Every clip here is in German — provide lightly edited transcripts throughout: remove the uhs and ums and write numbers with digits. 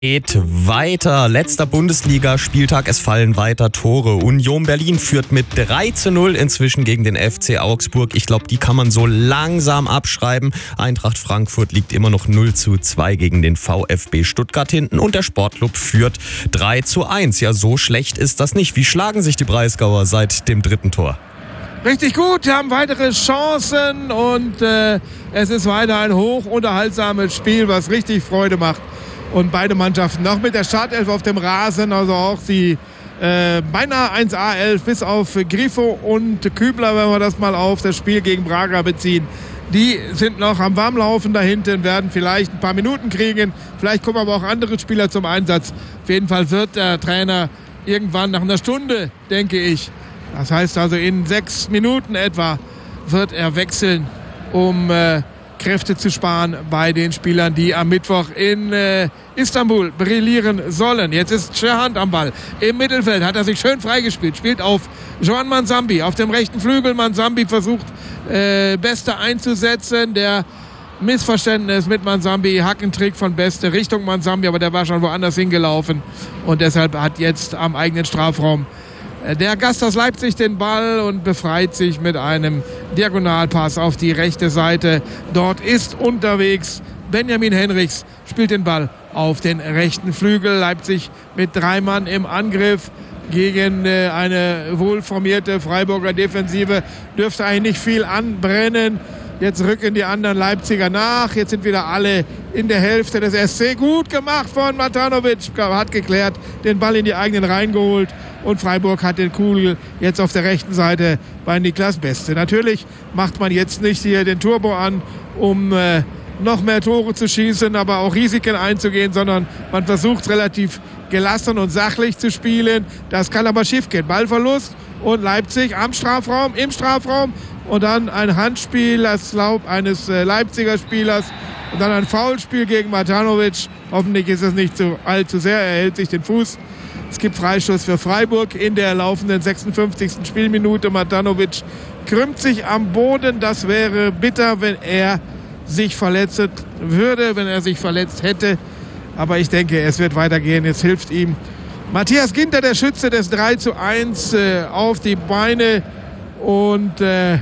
Geht weiter. Letzter Bundesliga-Spieltag. Es fallen weiter Tore. Union Berlin führt mit 3:0 inzwischen gegen den FC Augsburg. Ich glaube, die kann man so langsam abschreiben. Eintracht Frankfurt liegt immer noch 0:2 gegen den VfB Stuttgart hinten. Und der Sportclub führt 3:1. Ja, so schlecht ist das nicht. Wie schlagen sich die Breisgauer seit dem dritten Tor? Richtig gut, haben weitere Chancen und es ist weiter ein hochunterhaltsames Spiel, was richtig Freude macht. Und beide Mannschaften noch mit der Startelf auf dem Rasen, also auch die beinahe 1A-11 bis auf Grifo und Kübler, wenn wir das mal auf das Spiel gegen Braga beziehen. Die sind noch am Warmlaufen da hinten, werden vielleicht ein paar Minuten kriegen. Vielleicht kommen aber auch andere Spieler zum Einsatz. Auf jeden Fall wird der Trainer irgendwann nach einer Stunde, denke ich, das heißt also in 6 Minuten etwa, wird er wechseln, um Kräfte zu sparen bei den Spielern, die am Mittwoch in Istanbul brillieren sollen. Jetzt ist Scherhand am Ball. Im Mittelfeld hat er sich schön freigespielt. Spielt auf Joan Manzambi. Auf dem rechten Flügel. Manzambi versucht, Beste einzusetzen. Der Missverständnis mit Manzambi. Hackentrick von Beste Richtung Manzambi, aber der war schon woanders hingelaufen. Und deshalb hat jetzt am eigenen Strafraum der Gast aus Leipzig den Ball und befreit sich mit einem Diagonalpass auf die rechte Seite. Dort ist unterwegs Benjamin Henrichs, spielt den Ball auf den rechten Flügel. Leipzig mit 3 Mann im Angriff gegen eine wohlformierte Freiburger Defensive. Dürfte eigentlich nicht viel anbrennen. Jetzt rücken die anderen Leipziger nach. Jetzt sind wieder alle in der Hälfte des SC. Gut gemacht von Matanovic. Hat geklärt, den Ball in die eigenen Reihen geholt. Und Freiburg hat den Kugel jetzt auf der rechten Seite bei Niklas Beste. Natürlich macht man jetzt nicht hier den Turbo an, um noch mehr Tore zu schießen, aber auch Risiken einzugehen, sondern man versucht relativ gelassen und sachlich zu spielen. Das kann aber schief gehen. Ballverlust und Leipzig am Strafraum, im Strafraum. Und dann ein Handspiel, das Laub eines Leipziger Spielers. Und dann ein Foulspiel gegen Matanovic. Hoffentlich ist es nicht allzu sehr. Er hält sich den Fuß. Es gibt Freistoß für Freiburg in der laufenden 56. Spielminute. Matanovic krümmt sich am Boden. Das wäre bitter, wenn er sich verletzt würde, wenn er sich verletzt hätte. Aber ich denke, es wird weitergehen. Jetzt hilft ihm Matthias Ginter, der Schütze des 3:1, auf die Beine. Und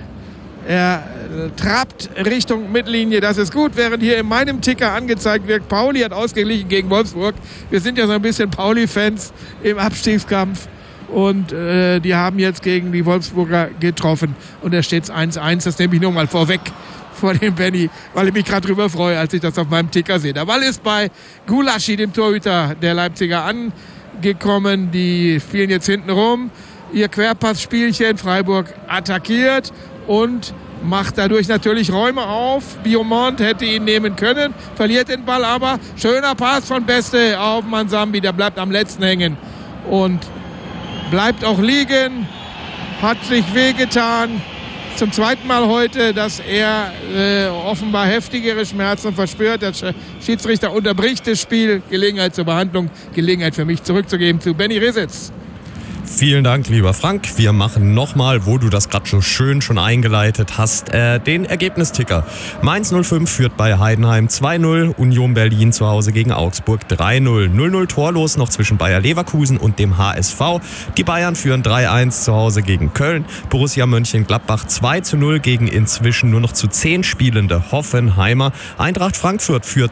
er trappt Richtung Mittellinie. Das ist gut, während hier in meinem Ticker angezeigt wird, Pauli hat ausgeglichen gegen Wolfsburg. Wir sind ja so ein bisschen Pauli-Fans im Abstiegskampf. Und die haben jetzt gegen die Wolfsburger getroffen. Und da steht es 1:1. Das nehme ich nur mal vorweg vor dem Benny, weil ich mich gerade drüber freue, als ich das auf meinem Ticker sehe. Der Ball ist bei Gulaschi, dem Torhüter der Leipziger, angekommen. Die spielen jetzt hinten rum. Ihr Querpassspielchen. Freiburg attackiert und macht dadurch natürlich Räume auf. Biomont hätte ihn nehmen können, verliert den Ball aber. Schöner Pass von Beste auf Manzambi, der bleibt am letzten hängen und bleibt auch liegen. Hat sich wehgetan. Zum zweiten Mal heute, dass er offenbar heftigere Schmerzen verspürt. Der Schiedsrichter unterbricht das Spiel. Gelegenheit zur Behandlung, Gelegenheit für mich zurückzugeben zu Benny Resitz. Vielen Dank, lieber Frank. Wir machen nochmal, wo du das gerade so schön schon eingeleitet hast, den Ergebnisticker. Mainz 05 führt bei Heidenheim 2:0, Union Berlin zu Hause gegen Augsburg 3:0. 0:0 torlos noch zwischen Bayer Leverkusen und dem HSV. Die Bayern führen 3:1 zu Hause gegen Köln. Borussia Mönchengladbach 2:0 gegen inzwischen nur noch zu 10 spielende Hoffenheimer. Eintracht Frankfurt führt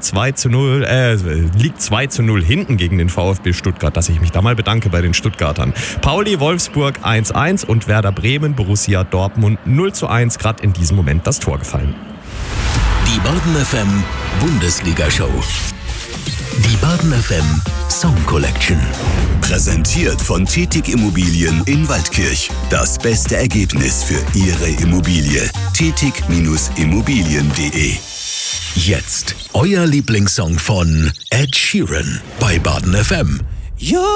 liegt 2:0 hinten gegen den VfB Stuttgart, dass ich mich da mal bedanke bei den Stuttgartern. Pauli Wolfsburg 1:1 und Werder Bremen Borussia Dortmund 0:1, gerade in diesem Moment das Tor gefallen. Die Baden FM Bundesliga-Show. Die Baden FM Song Collection. Präsentiert von Tetig Immobilien in Waldkirch. Das beste Ergebnis für Ihre Immobilie. tetig-immobilien.de. Jetzt euer Lieblingssong von Ed Sheeran bei Baden FM.